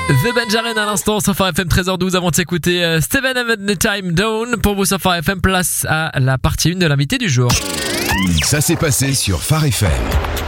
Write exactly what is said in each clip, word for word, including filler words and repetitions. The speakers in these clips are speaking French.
The Benjamin à l'instant sur Phare F M treize heures douze avant de s'écouter euh, Steven and the Time Down pour vous sur Phare F M. Place à la partie un de l'invité du jour. Ça s'est passé sur Phare F M.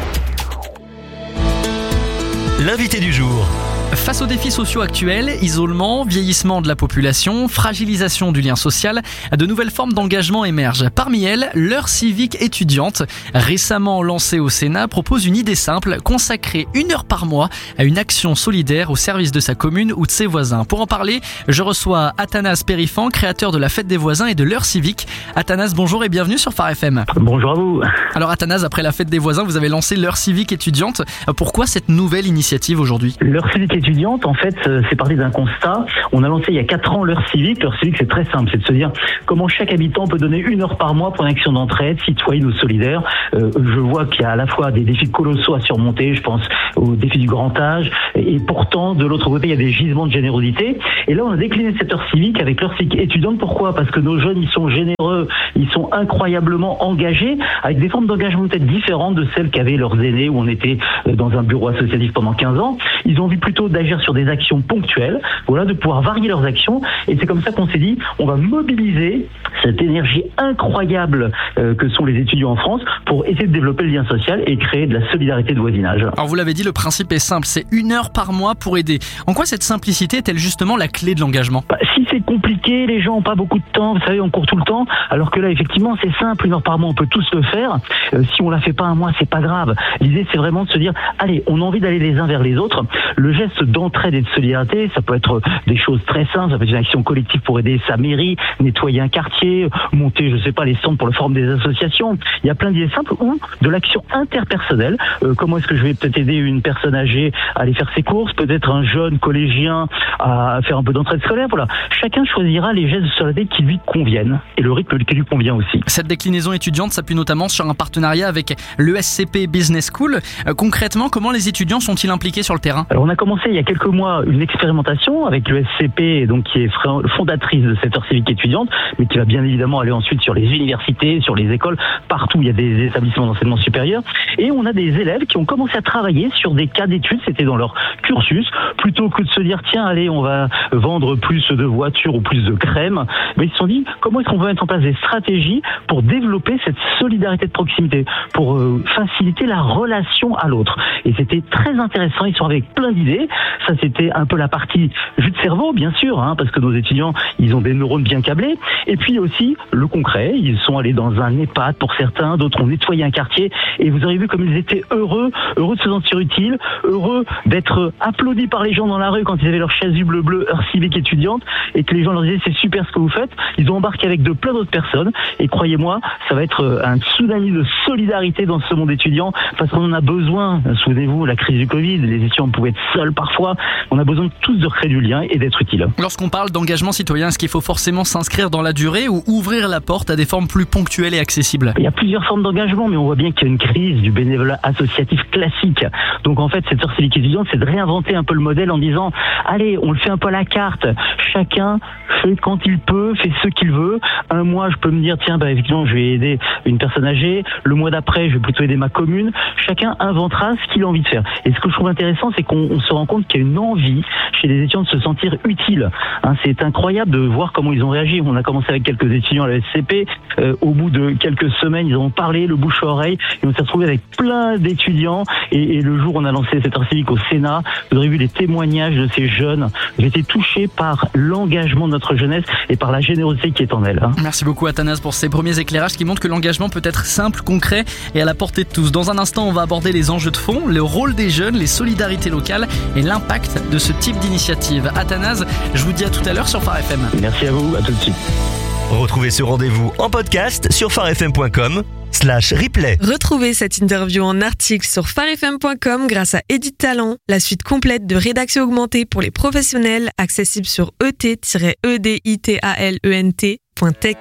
L'invité du jour. Face aux défis sociaux actuels, isolement, vieillissement de la population, fragilisation du lien social, de nouvelles formes d'engagement émergent. Parmi elles, l'heure civique étudiante, récemment lancée au Sénat, propose une idée simple, consacrer une heure par mois à une action solidaire au service de sa commune ou de ses voisins. Pour en parler, je reçois Athanas Périfan, créateur de la Fête des voisins et de l'heure civique. Athanas, bonjour et bienvenue sur Phare F M. Bonjour à vous. Alors Athanas, après la Fête des voisins, vous avez lancé l'heure civique étudiante. Pourquoi cette nouvelle initiative aujourd'hui ? L'heure civique étudiante, en fait, c'est parti d'un constat. On a lancé il y a quatre ans l'heure civique. L'heure civique, c'est très simple, c'est de se dire comment chaque habitant peut donner une heure par mois pour une action d'entraide, citoyenne ou solidaire. Euh, je vois qu'il y a à la fois des défis colossaux à surmonter, je pense au défi du grand âge, et pourtant, de l'autre côté, il y a des gisements de générosité. Et là, on a décliné cette heure civique avec l'heure civique étudiante. Pourquoi ? Parce que nos jeunes, ils sont généreux, ils sont incroyablement engagés, avec des formes d'engagement peut-être différentes de celles qu'avaient leurs aînés, où on était dans un bureau associatif pendant quinze ans. Ils ont envie plutôt d'agir sur des actions ponctuelles, voilà, de pouvoir varier leurs actions, et c'est comme ça qu'on s'est dit, on va mobiliser cette énergie incroyable euh, que sont les étudiants en France pour essayer de développer le lien social et créer de la solidarité de voisinage. Alors vous l'avez dit, le principe est simple, c'est une heure par mois pour aider. En quoi cette simplicité est-elle justement la clé de l'engagement ? Bah, si c'est compliqué, les gens n'ont pas beaucoup de temps, vous savez, on court tout le temps, alors que là, effectivement, c'est simple, une heure par mois, on peut tous le faire. Euh, si on la fait pas un mois, c'est pas grave. L'idée, c'est vraiment de se dire, allez, on a envie d'aller les uns vers les autres. Le geste d'entraide et de solidarité, ça peut être des choses très simples, ça peut être une action collective pour aider sa mairie, nettoyer un quartier, monter, je sais pas, les centres pour le forum des associations. Il y a plein d'idées simples, ou de l'action interpersonnelle. Euh, comment est-ce que je vais peut-être aider une personne âgée à aller faire ses courses, peut-être un jeune collégien à faire un peu d'entraide scolaire, voilà. Chacun choisira les gestes de solidarité qui lui conviennent et le rythme qui lui convient aussi. Cette déclinaison étudiante s'appuie notamment sur un partenariat avec l'E S C P Business School. Euh, concrètement, comment les étudiants sont-ils impliqués sur le terrain ? Alors on a commencé il y a quelques mois une expérimentation avec l'E S C P, donc qui est fondatrice de cette heure civique étudiante, mais qui va bien évidemment aller ensuite sur les universités, sur les écoles, partout il y a des établissements d'enseignement supérieur, et on a des élèves qui ont commencé à travailler sur des cas d'études, c'était dans leur cursus, plutôt que de se dire tiens allez on va vendre plus de voitures ou plus de crème, mais ils se sont dit comment est-ce qu'on peut mettre en place des stratégies pour développer cette solidarité de proximité, pour euh, faciliter la relation à l'autre. Et c'était très intéressant, ils sont avec plein d'idées. Ça c'était un peu la partie jus de cerveau bien sûr, hein, parce que nos étudiants ils ont des neurones bien câblés, et puis aussi le concret, ils sont allés dans un EHPAD pour certains, d'autres ont nettoyé un quartier, et vous avez vu comme ils étaient heureux, heureux de se sentir utiles, heureux d'être applaudis par les gens dans la rue quand ils avaient leur chasuble bleue heure civique étudiante, et que les gens leur disaient c'est super ce que vous faites. Ils ont embarqué avec de plein d'autres personnes, et croyez-moi ça va être un tsunami de solidarité dans ce monde étudiant, parce qu'on en a besoin. Souvenez-vous, la crise du Covid, les étudiants pouvaient être seuls parfois, on a besoin de tous de recréer du lien et d'être utiles. Lorsqu'on parle d'engagement citoyen, est-ce qu'il faut forcément s'inscrire dans la durée ou ouvrir la porte à des formes plus ponctuelles et accessibles ? Il y a plusieurs formes d'engagement, mais on voit bien qu'il y a une crise du bénévolat associatif classique. Donc en fait, cette heure civique étudiante, c'est de réinventer un peu le modèle en disant allez, on le fait un peu à la carte. Chacun fait quand il peut, fait ce qu'il veut. Un mois, je peux me dire tiens, bah effectivement, je vais aider une personne âgée. Le mois d'après, je vais plutôt aider ma commune. Chacun inventera ce qu'il a envie de faire. Et ce que je trouve intéressant, c'est qu'on on se rend compte qu'il y a une envie chez les étudiants de se sentir utiles. Hein, c'est incroyable de voir comment ils ont réagi. On a commencé avec quelques étudiants à la S C P. Euh, au bout de quelques semaines, ils ont parlé le bouche à oreille. Et on s'est retrouvé avec plein d'étudiants. Et, et le jour où on a lancé cette heure civique au Sénat, vous aurez vu les témoignages de ces jeunes. J'ai été touché par l'engagement de notre jeunesse et par la générosité qui est en elle. Hein. Merci beaucoup Athanas pour ces premiers éclairages qui montrent que l'engagement peut être simple, concret et à la portée de tous. Dans un instant, on va aborder les enjeux de fond, le rôle des jeunes, les solidarités locales et l'impact de ce type d'initiative. Athanas, je vous dis à tout à l'heure sur Phare F M. Merci à vous, à tout de suite. Retrouvez ce rendez-vous en podcast sur pharefm point com slash replay. Retrouvez cette interview en article sur pharefm point com grâce à Edit Talent, la suite complète de rédaction augmentée pour les professionnels, accessible sur e t tiret e d i t a l e n t point tech.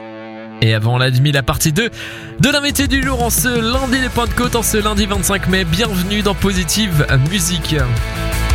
Et avant la demi, la partie deux de l'invité du jour en ce lundi des Pentecôtes, en ce lundi vingt-cinq mai. Bienvenue dans Positive Musique.